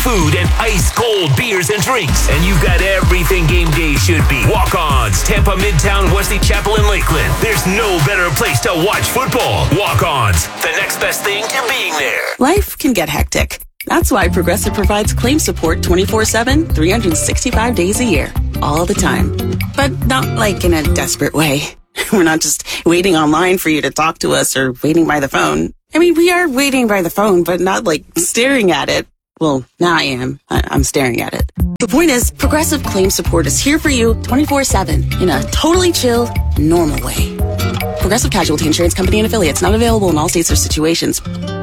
Food and ice-cold beers and drinks. And you've got everything game day should be. Walk-Ons, Tampa, Midtown, Wesley Chapel, and Lakeland. There's no better place to watch football. Walk-Ons, the next best thing to being there. Life can get hectic. That's why Progressive provides claim support 24/7, 365 days a year. All the time. But not like in a desperate way. We're not just waiting online for you to talk to us or waiting by the phone. I mean, we are waiting by the phone, but not like staring at it. Well, now I am. I'm staring at it. The point is, Progressive Claim Support is here for you 24/7 in a totally chill, normal way. Progressive Casualty Insurance Company and Affiliates, not available in all states or situations.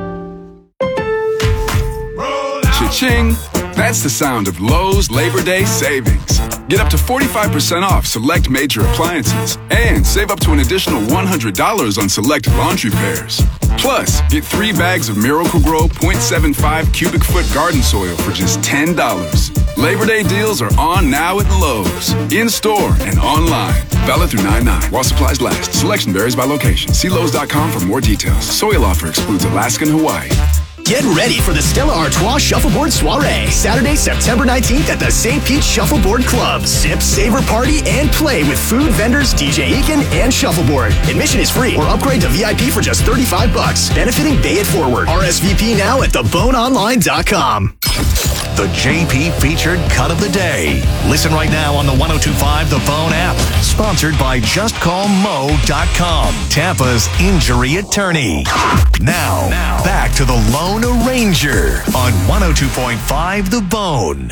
Cha-ching! That's the sound of Lowe's Labor Day savings. Get up to 45% off select major appliances and save up to an additional $100 on select laundry pairs. Plus, get 3 bags of Miracle-Gro 0.75 cubic foot garden soil for just $10. Labor Day deals are on now at Lowe's, in-store and online. Valid through 9/9 while supplies last. Selection varies by location. See Lowe's.com for more details. Soil offer excludes Alaska and Hawaii. Get ready for the Stella Artois Shuffleboard Soiree, Saturday, September 19th at the St. Pete Shuffleboard Club. Sip, savor, party, and play with food vendors, DJ Eakin, and Shuffleboard. Admission is free or upgrade to VIP for just $35, benefiting Bay It Forward. RSVP now at theboneonline.com. The JP featured cut of the day. Listen right now on the 102.5 The Bone app. Sponsored by JustCallMo.com, Tampa's injury attorney. Now, back to the Lone Ranger on 102.5 The Bone.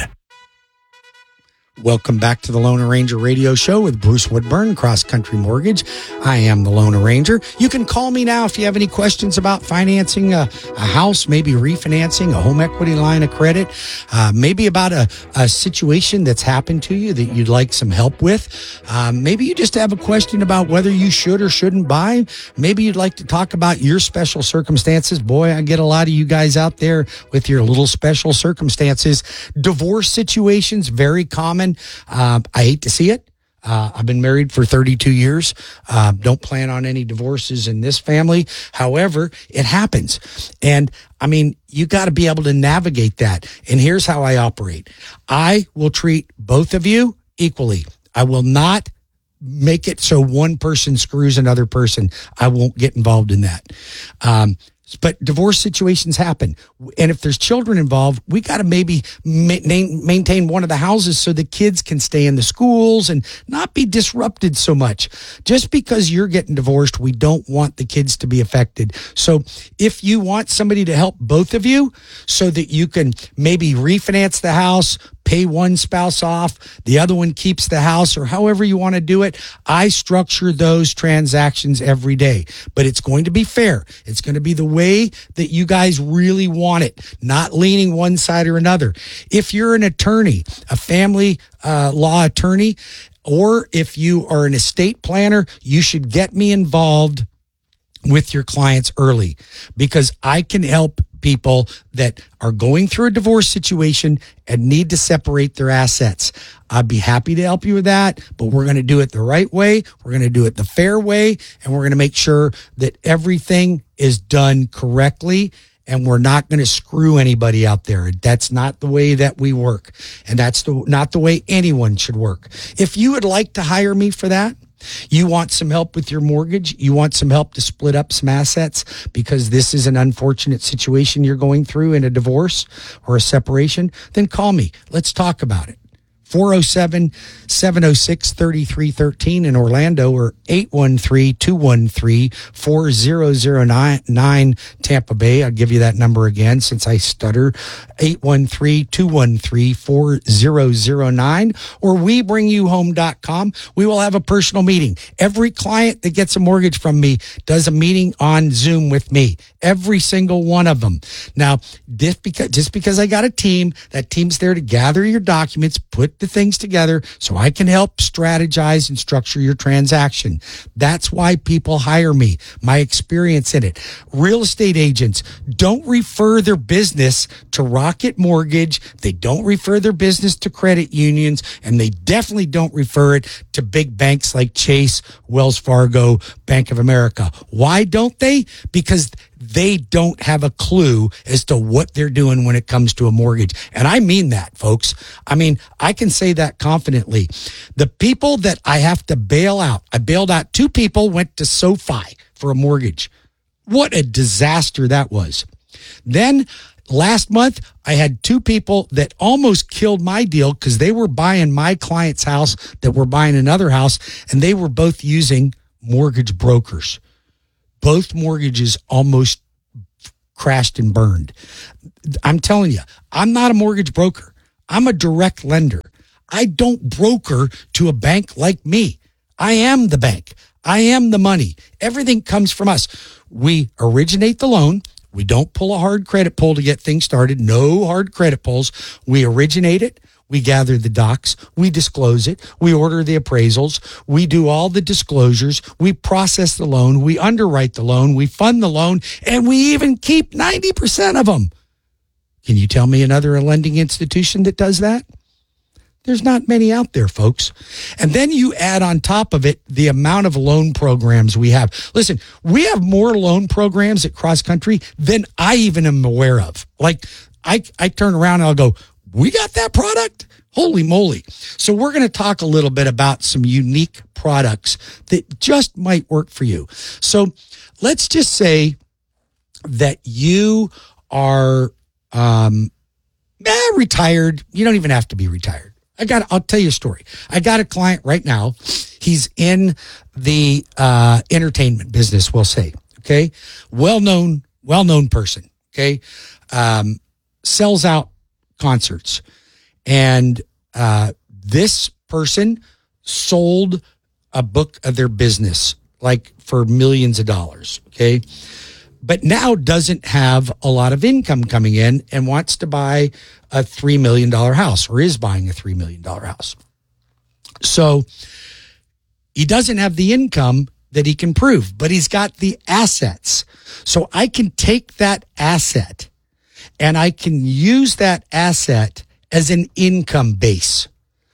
Welcome back to the Lone Ranger Radio Show with Bruce Woodburn, Cross Country Mortgage. I am the Lone Ranger. You can call me now if you have any questions about financing a house, maybe refinancing a home equity line of credit, maybe about a situation that's happened to you that you'd like some help with. Maybe you just have a question about whether you should or shouldn't buy. Maybe you'd like to talk about your special circumstances. Boy, I get a lot of you guys out there with your little special circumstances. Divorce situations, very common. I hate to see it. I've been married for 32 years. Don't plan on any divorces in this family. However, it happens. And I mean, you got to be able to navigate that. And here's how I operate. I will treat both of you equally. I will not make it so one person screws another person. I won't get involved in that. But divorce situations happen. And if there's children involved, we got to maybe maintain one of the houses so the kids can stay in the schools and not be disrupted so much. Just because you're getting divorced, we don't want the kids to be affected. So if you want somebody to help both of you so that you can maybe refinance the house, pay one spouse off, the other one keeps the house, or however you want to do it, I structure those transactions every day. But it's going to be fair. It's going to be the way that you guys really want it, not leaning one side or another. If you're an attorney, a family law attorney, or if you are an estate planner, you should get me involved with your clients early, because I can help people that are going through a divorce situation and need to separate their assets. I'd be happy to help you with that, but we're going to do it the right way. We're going to do it the fair way, and we're going to make sure that everything is done correctly, and we're not going to screw anybody out there. That's not the way that we work, and that's not the way anyone should work. If you would like to hire me for that, you want some help with your mortgage, you want some help to split up some assets because this is an unfortunate situation you're going through in a divorce or a separation, then call me. Let's talk about it. 407-706-3313 in Orlando, or 813-213-4009 Tampa Bay. I'll give you that number again since I stutter. 813-213-4009, or WeBringYouHome.com. We will have a personal meeting. Every client that gets a mortgage from me does a meeting on Zoom with me. Every single one of them. Now, just because I got a team, that team's there to gather your documents, put the things together so I can help strategize and structure your transaction. That's why people hire me, my experience in it. Real estate agents don't refer their business to Rocket Mortgage. They don't refer their business to credit unions, and they definitely don't refer it to big banks like Chase, Wells Fargo, Bank of America. Why don't they? Because they don't have a clue as to what they're doing when it comes to a mortgage. And I mean that, folks. I mean, I can say that confidently. The people that I have to bail out, I bailed out 2 people, went to SoFi for a mortgage. What a disaster that was. Then last month, I had 2 people that almost killed my deal because they were buying my client's house that were buying another house, and they were both using mortgage brokers. Both mortgages almost crashed and burned. I'm telling you, I'm not a mortgage broker. I'm a direct lender. I don't broker to a bank like me. I am the bank. I am the money. Everything comes from us. We originate the loan. We don't pull a hard credit pull to get things started. No hard credit pulls. We originate it. We gather the docs. We disclose it. We order the appraisals. We do all the disclosures. We process the loan. We underwrite the loan. We fund the loan. And we even keep 90% of them. Can you tell me another lending institution that does that? There's not many out there, folks. And then you add on top of it the amount of loan programs we have. Listen, we have more loan programs at Cross Country than I even am aware of. Like, I turn around and I'll go, we got that product? Holy moly. So we're going to talk a little bit about some unique products that just might work for you. So let's just say that you are retired. You don't even have to be retired. I'll tell you a story. I got a client right now. He's in the entertainment business, we'll say. Okay. Well-known person. Okay. Sells out concerts. And this person sold a book of their business, like for millions of dollars. Okay. But now doesn't have a lot of income coming in and wants to buy a $3 million house, or is buying a $3 million house. So he doesn't have the income that he can prove, but he's got the assets. So I can take that asset and I can use that asset as an income base.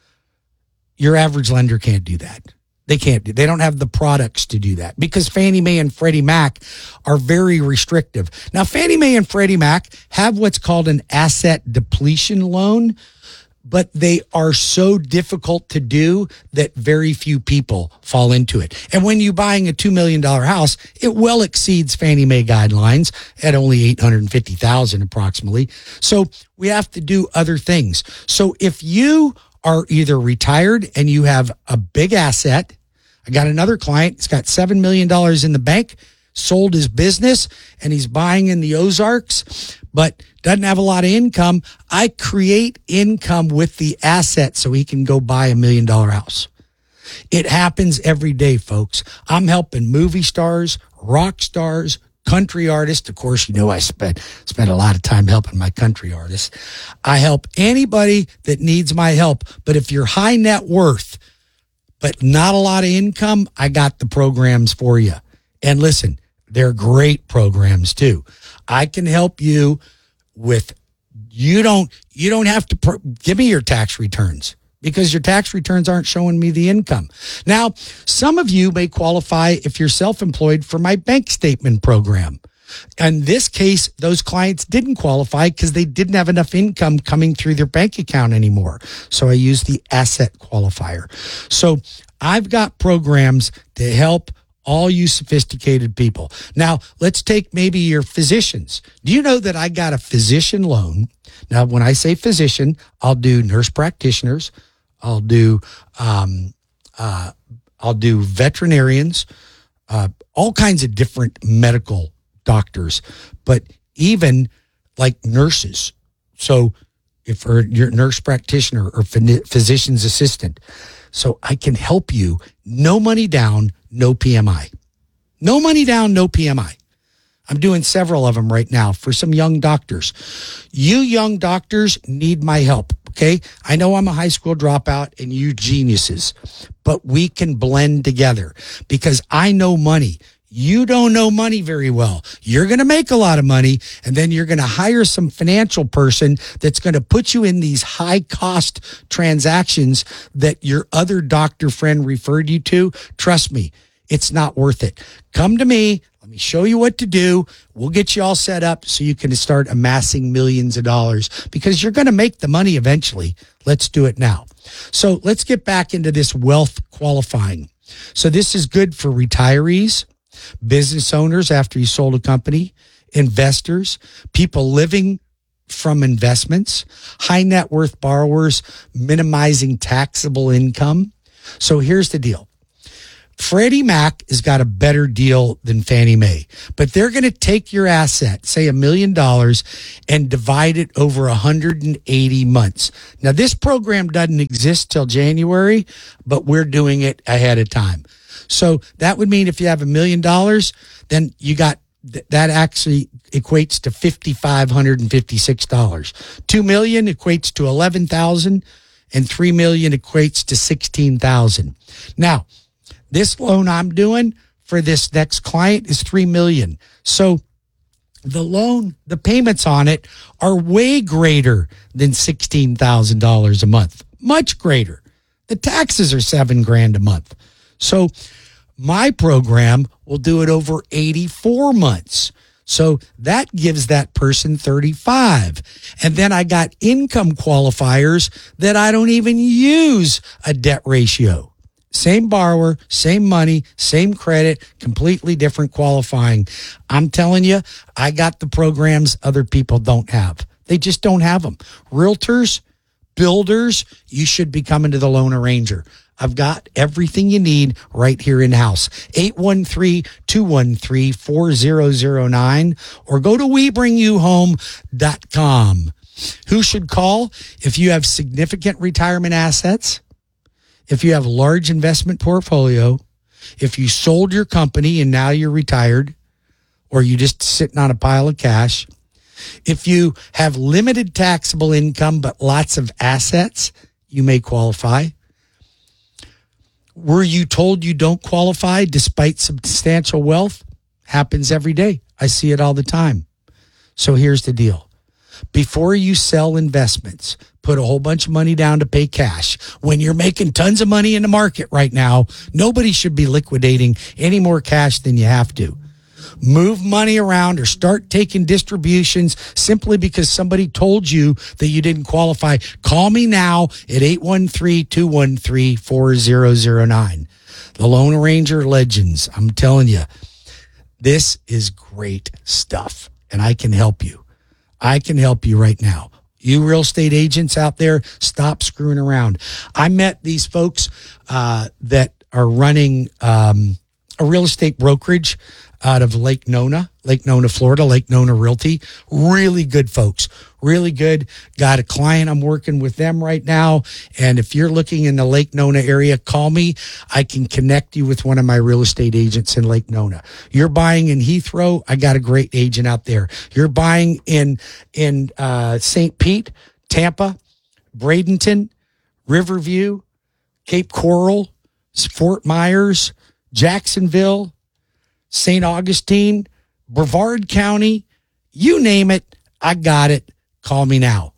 Your average lender can't do that. They can't do. They don't have the products to do that because Fannie Mae and Freddie Mac are very restrictive. Now, Fannie Mae and Freddie Mac have what's called an asset depletion loan, but they are so difficult to do that very few people fall into it. And when you're buying a $2 million house, it well exceeds Fannie Mae guidelines at only $850,000 approximately. So we have to do other things. So if you are either retired and you have a big asset, I got another client, he's got $7 million in the bank, sold his business, and he's buying in the Ozarks, but doesn't have a lot of income. I create income with the asset so he can go buy $1 million house. It happens every day, folks. I'm helping movie stars, rock stars, country artists. Of course, you know I spent a lot of time helping my country artists. I help anybody that needs my help. But if you're high net worth, but not a lot of income, I got the programs for you. And listen, they're great programs too. I can help you with, you don't have to give me your tax returns, because your tax returns aren't showing me the income. Now, some of you may qualify if you're self-employed for my bank statement program. In this case, those clients didn't qualify because they didn't have enough income coming through their bank account anymore. So I use the asset qualifier. So I've got programs to help all you sophisticated people. Now, let's take maybe your physicians. Do you know that I got a physician loan? Now, when I say physician, I'll do nurse practitioners, I'll do veterinarians, all kinds of different medical doctors, but even like nurses. So if you're a nurse practitioner or physician's assistant, so I can help you. No money down, no PMI. No money down, no PMI. I'm doing several of them right now for some young doctors. You young doctors need my help, okay? I know I'm a high school dropout and you geniuses, but we can blend together because I know money. You don't know money very well. You're going to make a lot of money, and then you're going to hire some financial person that's going to put you in these high cost transactions that your other doctor friend referred you to. Trust me, it's not worth it. Come to me Let me show you what to do. We'll get you all set up so you can start amassing millions of dollars because you're going to make the money eventually. Let's do it now. So let's get back into this wealth qualifying. So this is good for retirees, business owners after you sold a company, investors, people living from investments, high net worth borrowers, minimizing taxable income. So here's the deal. Freddie Mac has got a better deal than Fannie Mae, but they're going to take your asset, say $1 million, and divide it over 180 months. Now, this program doesn't exist till January, but we're doing it ahead of time. So that would mean if you have $1 million, then you got that actually equates to $5,556. $2 million equates to $11,000, and $3 million equates to $16,000. Now, this loan I'm doing for this next client is $3 million. So the loan, the payments on it are way greater than $16,000 a month. Much greater. The taxes are $7,000 a month. So my program will do it over 84 months. So that gives that person 35. And then I got income qualifiers that I don't even use a debt ratio. Same borrower, same money, same credit, completely different qualifying. I'm telling you, I got the programs other people don't have. They just don't have them. Realtors, builders, you should be coming to the Loan Arranger. I've got everything you need right here in-house. 813-213-4009 or go to WeBringYouHome.com. Who should call if you have significant retirement assets? If you have a large investment portfolio, if you sold your company and now you're retired, or you just sitting on a pile of cash, if you have limited taxable income but lots of assets, you may qualify. Were you told you don't qualify despite substantial wealth? Happens every day. I see it all the time. So here's the deal. Before you sell investments, put a whole bunch of money down to pay cash. When you're making tons of money in the market right now, nobody should be liquidating any more cash than you have to. Move money around or start taking distributions simply because somebody told you that you didn't qualify. Call me now at 813-213-4009. The Loan Arranger Legends. I'm telling you, this is great stuff, and I can help you. I can help you right now. You real estate agents out there, stop screwing around. I met these folks that are running a real estate brokerage out of Lake Nona, Florida, Lake Nona Realty. Really good folks. Really good. Got a client. I'm working with them right now. And if you're looking in the Lake Nona area, call me. I can connect you with one of my real estate agents in Lake Nona. You're buying in Heathrow. I got a great agent out there. You're buying in St. Pete, Tampa, Bradenton, Riverview, Cape Coral, Fort Myers, Jacksonville, St. Augustine, Brevard County, you name it, I got it. Call me now,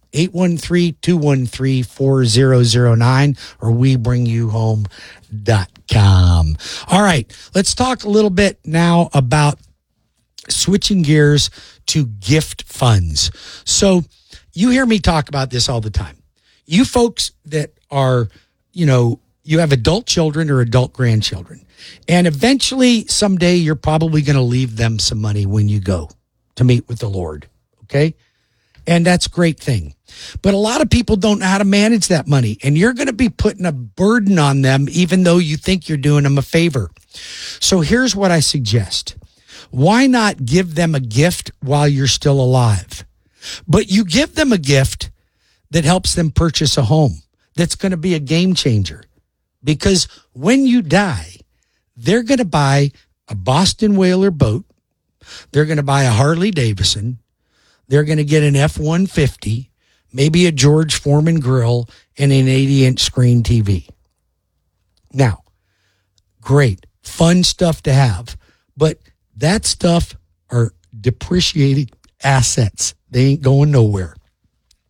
813-213-4009 or WeBringYouHome.com. All right, let's talk a little bit now about switching gears to gift funds. So you hear me talk about this all the time. You folks that are, you have adult children or adult grandchildren. And eventually, someday, you're probably going to leave them some money when you go to meet with the Lord, okay? And that's a great thing. But a lot of people don't know how to manage that money, and you're going to be putting a burden on them even though you think you're doing them a favor. So here's what I suggest. Why not give them a gift while you're still alive? But you give them a gift that helps them purchase a home that's going to be a game changer. Because when you die, they're going to buy a Boston Whaler boat. They're going to buy a Harley Davidson. They're going to get an F-150, maybe a George Foreman grill, and an 80-inch screen TV. Now, great, fun stuff to have. But that stuff are depreciating assets. They ain't going nowhere.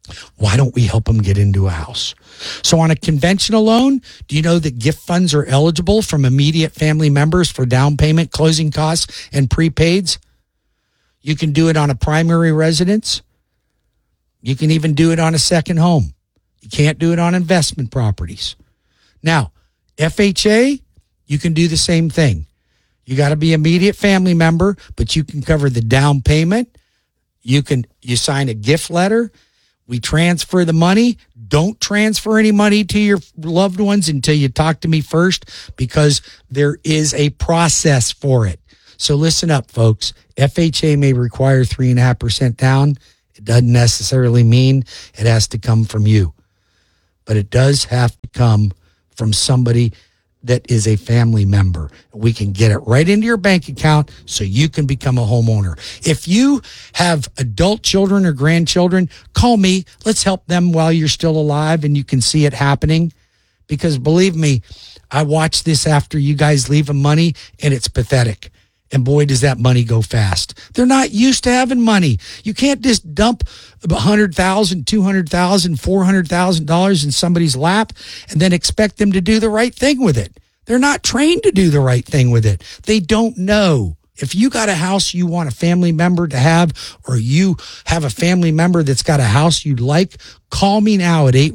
Why don't we help them get into a house? So on a conventional loan, do you know that gift funds are eligible from immediate family members for down payment, closing costs, and prepaids? You can do it on a primary residence. You can even do it on a second home. You can't do it on investment properties. Now, FHA, you can do the same thing. You got to be immediate family member, but you can cover the down payment. You sign a gift letter. We transfer the money. Don't transfer any money to your loved ones until you talk to me first, because there is a process for it. So listen up, folks. FHA may require 3.5% down. It doesn't necessarily mean it has to come from you, but it does have to come from somebody that is a family member. We can get it right into your bank account so you can become a homeowner. If you have adult children or grandchildren, call me. Let's help them while you're still alive and you can see it happening. Because believe me, I watch this after you guys leave them money, and it's pathetic. And boy, does that money go fast. They're not used to having money. You can't just dump $100,000, $200,000, $400,000 in somebody's lap and then expect them to do the right thing with it. They're not trained to do the right thing with it. They don't know. If you got a house you want a family member to have, or you have a family member that's got a house you'd like, call me now at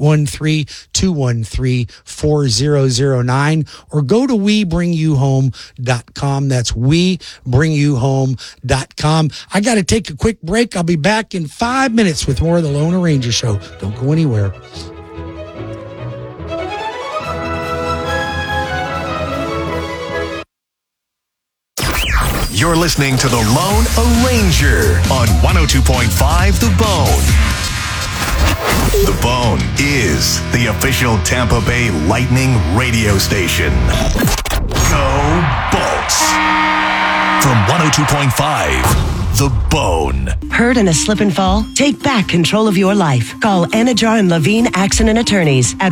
813-213-4009 or go to WeBringYouHome.com. That's WeBringYouHome.com. I got to take a quick break. I'll be back in 5 minutes with more of the Lone Ranger Show. Don't go anywhere. You're listening to The Lone Ranger on 102.5 The Bone. The Bone is the official Tampa Bay Lightning radio station. Go Bolts! From 102.5 The Bone. Hurt in a slip and fall? Take back control of your life. Call Anajar and Levine Accident Attorneys at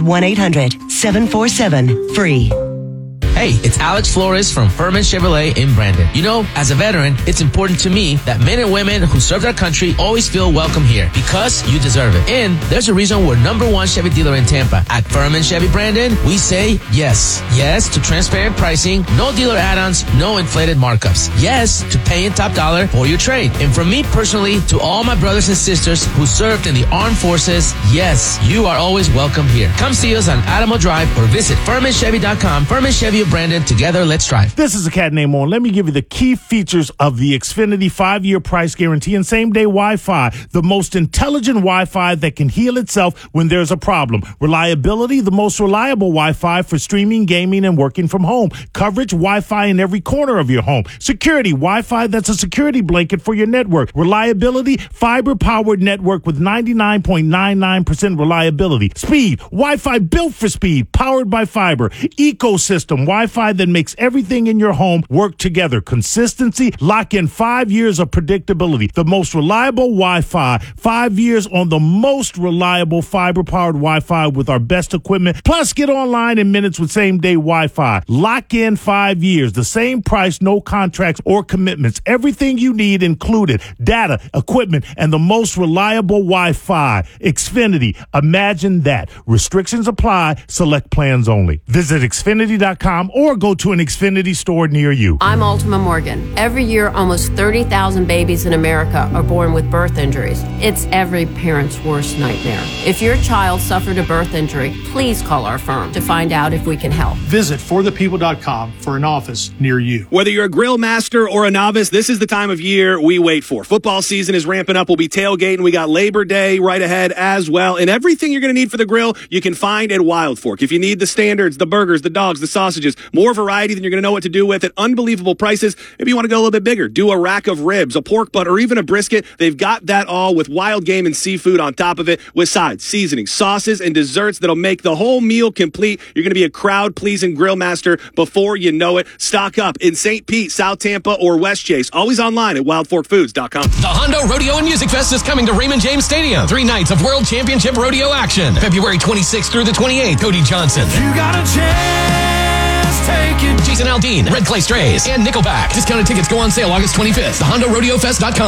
1-800-747-FREE. Hey, it's Alex Flores from Furman Chevrolet in Brandon. You know, as a veteran, it's important to me that men and women who serve their country always feel welcome here, because you deserve it. And there's a reason we're #1 Chevy dealer in Tampa. At Furman Chevy Brandon, we say yes. Yes to transparent pricing, no dealer add-ons, no inflated markups. Yes to paying top dollar for your trade. And from me personally to all my brothers and sisters who served in the armed forces, yes, you are always welcome here. Come see us on Adamo Drive or visit FurmanChevy.com. Furman Chevy of Brandon, together, let's drive. This is a cat named On. Let me give you the key features of the Xfinity 5-year price guarantee and same-day Wi-Fi. The most intelligent Wi-Fi that can heal itself when there's a problem. Reliability, the most reliable Wi-Fi for streaming, gaming, and working from home. Coverage, Wi-Fi in every corner of your home. Security, Wi-Fi that's a security blanket for your network. Reliability, fiber-powered network with 99.99% reliability. Speed, Wi-Fi built for speed, powered by fiber. Ecosystem, Wi-Fi that makes everything in your home work together. Consistency, lock in 5 years of predictability. The most reliable Wi-Fi, 5 years on the most reliable fiber-powered Wi-Fi with our best equipment. Plus, get online in minutes with same-day Wi-Fi. Lock in 5 years. The same price, no contracts or commitments. Everything you need included. Data, equipment, and the most reliable Wi-Fi. Xfinity. Imagine that. Restrictions apply. Select plans only. Visit Xfinity.com or go to an Xfinity store near you. I'm Ultima Morgan. Every year, almost 30,000 babies in America are born with birth injuries. It's every parent's worst nightmare. If your child suffered a birth injury, please call our firm to find out if we can help. Visit forthepeople.com for an office near you. Whether you're a grill master or a novice, this is the time of year we wait for. Football season is ramping up. We'll be tailgating. We got Labor Day right ahead as well. And everything you're going to need for the grill, you can find at Wild Fork. If you need the standards, the burgers, the dogs, the sausages, more variety than you're going to know what to do with at unbelievable prices. If you want to go a little bit bigger, do a rack of ribs, a pork butt, or even a brisket. They've got that all with wild game and seafood on top of it, with sides, seasonings, sauces, and desserts that'll make the whole meal complete. You're going to be a crowd-pleasing grill master before you know it. Stock up in St. Pete, South Tampa, or West Chase. Always online at wildforkfoods.com. The Hondo Rodeo and Music Fest is coming to Raymond James Stadium. 3 nights of World Championship Rodeo action. February 26th through the 28th. Cody Johnson. You got a chance, take it. Jason Aldean, Red Clay Strays, and Nickelback. Discounted tickets go on sale August 25th. TheHondoRodeoFest.com.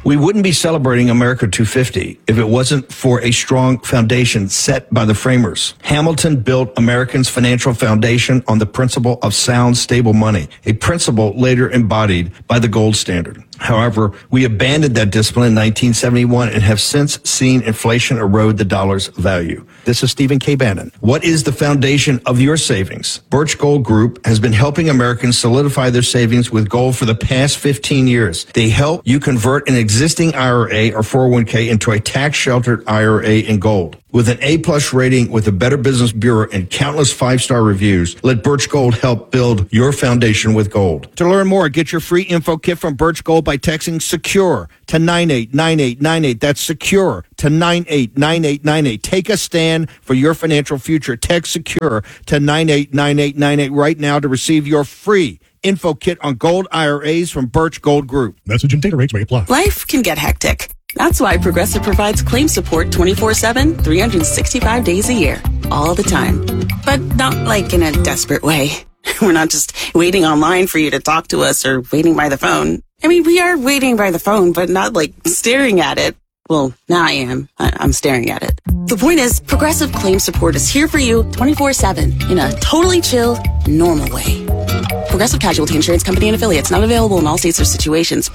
We wouldn't be celebrating America 250 if it wasn't for a strong foundation set by the framers. Hamilton built Americans' financial foundation on the principle of sound, stable money, a principle later embodied by the gold standard. However, we abandoned that discipline in 1971 and have since seen inflation erode the dollar's value. This is Stephen K. Bannon. What is the foundation of your savings? Birch Gold Group has been helping Americans solidify their savings with gold for the past 15 years. They help you convert an existing IRA or 401k into a tax-sheltered IRA in gold. With an A-plus rating with the Better Business Bureau and countless five-star reviews, let Birch Gold help build your foundation with gold. To learn more, get your free info kit from Birch Gold by texting SECURE to 989898. That's SECURE to 989898. Take a stand for your financial future. Text SECURE to 989898 right now to receive your free info kit on gold IRAs from Birch Gold Group. Message and data rates may apply. Life can get hectic. That's why Progressive provides claim support 24/7, 365 days a year, all the time. But not like in a desperate way. We're not just waiting online for you to talk to us or waiting by the phone. I mean, we are waiting by the phone, but not like staring at it. Well, now I am. I'm staring at it. The point is, Progressive Claim Support is here for you 24/7 in a totally chill, normal way. Progressive Casualty Insurance Company and Affiliates, not available in all states or situations.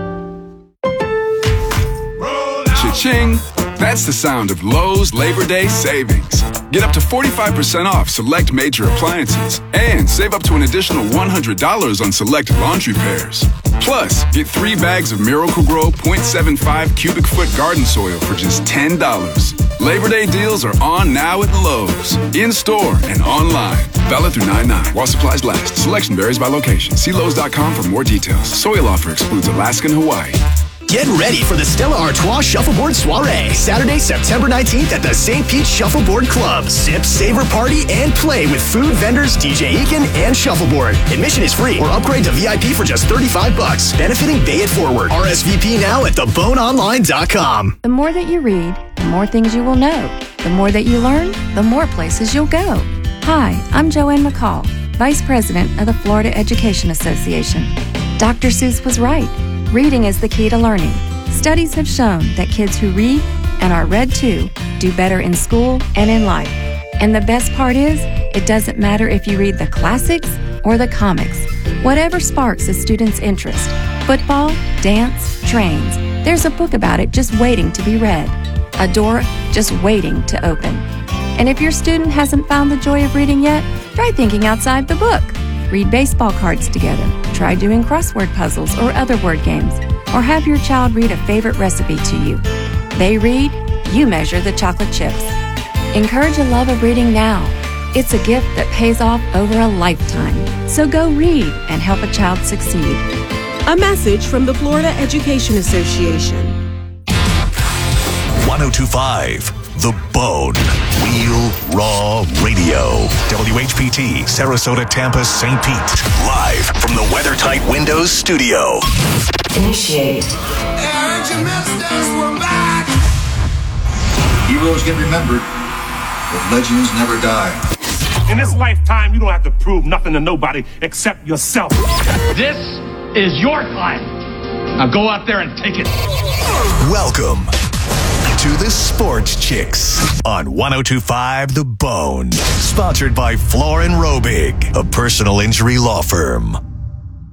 Cha-ching! That's the sound of Lowe's Labor Day savings. Get up to 45% off select major appliances and save up to an additional $100 on select laundry pairs. Plus, get 3 bags of Miracle-Gro 0.75 cubic foot garden soil for just $10. Labor Day deals are on now at Lowe's. In-store and online. Valid through 9/9 while supplies last. Selection varies by location. See Lowe's.com for more details. Soil offer excludes Alaska and Hawaii. Get ready for the Stella Artois Shuffleboard Soiree, Saturday, September 19th at the St. Pete Shuffleboard Club. Sip, savor, party, and play with food vendors, DJ Eakin, and Shuffleboard. Admission is free or upgrade to VIP for just $35, benefiting Bay It Forward. RSVP now at theboneonline.com. The more that you read, the more things you will know. The more that you learn, the more places you'll go. Hi, I'm Joanne McCall, Vice President of the Florida Education Association. Dr. Seuss was right. Reading is the key to learning. Studies have shown that kids who read and are read to do better in school and in life. And the best part is, it doesn't matter if you read the classics or the comics. Whatever sparks a student's interest. Football, dance, trains. There's a book about it just waiting to be read. A door just waiting to open. And if your student hasn't found the joy of reading yet, try thinking outside the book. Read baseball cards together. Try doing crossword puzzles or other word games. Or have your child read a favorite recipe to you. They read, you measure the chocolate chips. Encourage a love of reading now. It's a gift that pays off over a lifetime. So go read and help a child succeed. A message from the Florida Education Association. 1025 The Bone. Real Raw Radio. WHPT, Sarasota, Tampa, St. Pete. Live from the WeatherTight Windows studio. Initiate. Heroes get remembered, but legends never die. In this lifetime, you don't have to prove nothing to nobody except yourself. This is your time. Now go out there and take it. Welcome to the Sports Chicks on 1025 The Bone. Sponsored by Floor & Robig, a personal injury law firm.